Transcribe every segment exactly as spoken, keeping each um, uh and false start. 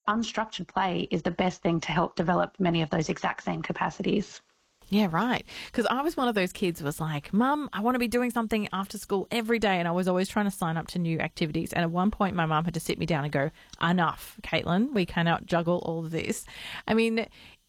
unstructured play is the best thing to help develop many of those exact same capacities. Yeah, right. Because I was one of those kids who was like, Mum, I want to be doing something after school every day. And I was always trying to sign up to new activities. And at one point, my mum had to sit me down and go, enough, Caitlin, we cannot juggle all of this. I mean,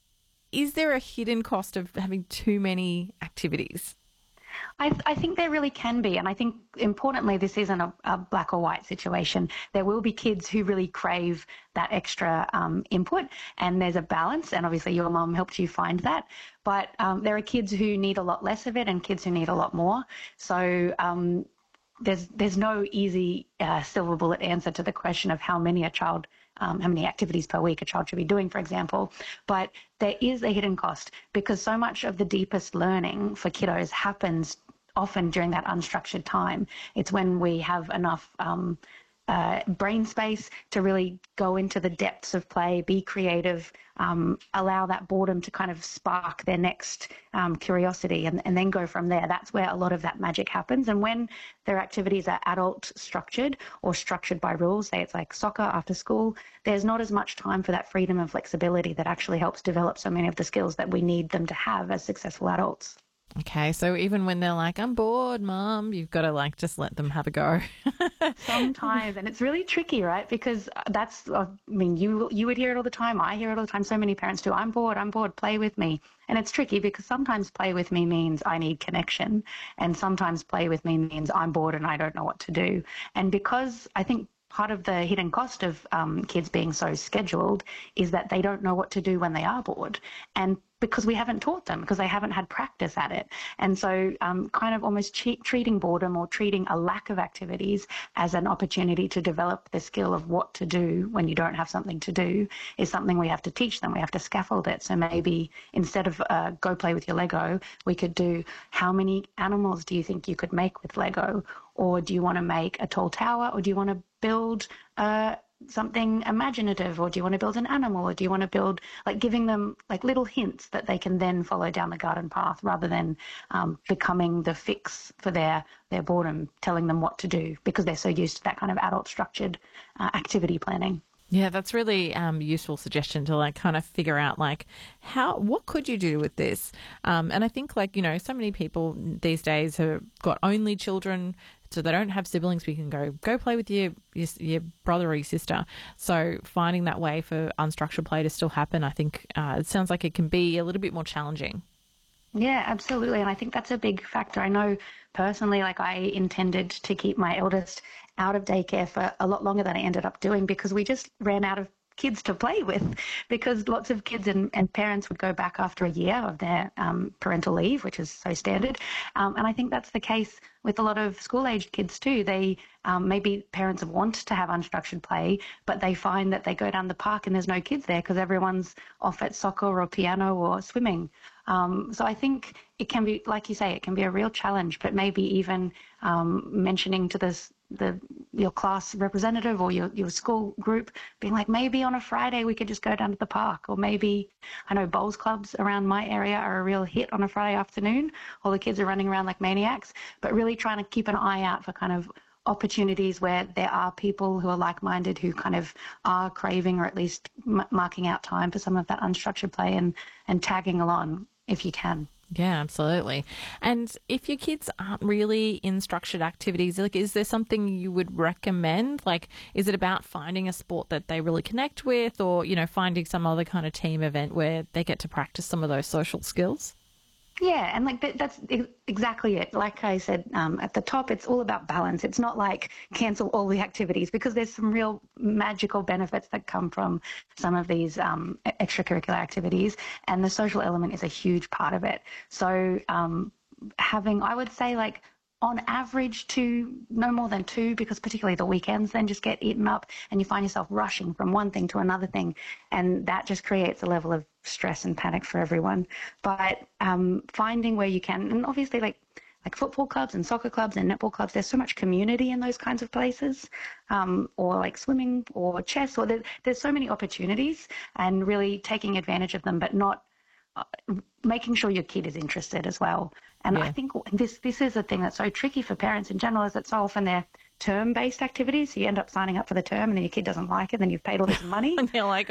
is there a hidden cost of having too many activities? I, th- I think there really can be. And I think, importantly, this isn't a, a black or white situation. There will be kids who really crave that extra um, input, and there's a balance. And obviously your mum helped you find that. But um, there are kids who need a lot less of it and kids who need a lot more. So um, there's there's no easy uh, silver bullet answer to the question of how many a child Um, how many activities per week a child should be doing, for example. But there is a hidden cost because so much of the deepest learning for kiddos happens often during that unstructured time. It's when we have enough um, uh, brain space to really go into the depths of play, be creative, um, allow that boredom to kind of spark their next um, curiosity and, and then go from there. That's where a lot of that magic happens. And when their activities are adult structured or structured by rules, say it's like soccer after school, there's not as much time for that freedom and flexibility that actually helps develop so many of the skills that we need them to have as successful adults. Okay, so even when they're like, I'm bored, Mum, you've got to like just let them have a go. Sometimes, and it's really tricky, right? Because that's, I mean, you you would hear it all the time. I hear it all the time. So many parents do. I'm bored, I'm bored, play with me. And it's tricky because sometimes play with me means I need connection. And sometimes play with me means I'm bored and I don't know what to do. And because I think part of the hidden cost of um, kids being so scheduled is that they don't know what to do when they are bored. And because we haven't taught them, because they haven't had practice at it. And so um, kind of almost che- treating boredom or treating a lack of activities as an opportunity to develop the skill of what to do when you don't have something to do is something we have to teach them. We have to scaffold it. So maybe instead of uh, go play with your Lego, we could do how many animals do you think you could make with Lego? Or do you want to make a tall tower? Or do you want to build a something imaginative, or do you want to build an animal, or do you want to build, like giving them like little hints that they can then follow down the garden path rather than um, becoming the fix for their, their boredom, telling them what to do because they're so used to that kind of adult structured uh, activity planning. Yeah, that's really um, useful suggestion to like kind of figure out like how, what could you do with this? Um, and I think like, you know, so many people these days have got only children, so they don't have siblings. We can go, go play with your, your, your brother or your sister. So finding that way for unstructured play to still happen, I think uh, it sounds like it can be a little bit more challenging. Yeah, absolutely. And I think that's a big factor. I know personally, like I intended to keep my eldest out of daycare for a lot longer than I ended up doing because we just ran out of kids to play with because lots of kids and, and parents would go back after a year of their um, parental leave, which is so standard. Um, and I think that's the case with a lot of school-aged kids too. They um, maybe parents want to have unstructured play, but they find that they go down the park and there's no kids there because everyone's off at soccer or piano or swimming. Um, so I think it can be, like you say, it can be a real challenge, but maybe even um, mentioning to this, the your class representative or your, your school group, being like, maybe on a Friday we could just go down to the park, or maybe, I know bowls clubs around my area are a real hit on a Friday afternoon. All the kids are running around like maniacs, but really trying to keep an eye out for kind of opportunities where there are people who are like-minded who kind of are craving or at least m- marking out time for some of that unstructured play and, and tagging along if you can. Yeah, absolutely. And if your kids aren't really in structured activities, like, is there something you would recommend? Like, is it about finding a sport that they really connect with, or, you know, finding some other kind of team event where they get to practice some of those social skills? Yeah, and like that, that's exactly it. Like I said um, at the top, it's all about balance. It's not like cancel all the activities because there's some real magical benefits that come from some of these um, extracurricular activities, and the social element is a huge part of it. So um, having, I would say, like on average two, no more than two, because particularly the weekends then just get eaten up and you find yourself rushing from one thing to another thing, and that just creates a level of stress and panic for everyone. But um, finding where you can, and obviously like like football clubs and soccer clubs and netball clubs, there's so much community in those kinds of places, um, or like swimming or chess, or there, there's so many opportunities, and really taking advantage of them, but not uh, making sure your kid is interested as well. And Yeah. I think this this is a thing that's so tricky for parents in general, is that so often they're term-based activities. So you end up signing up for the term and then your kid doesn't like it, and then you've paid all this money. And you're like,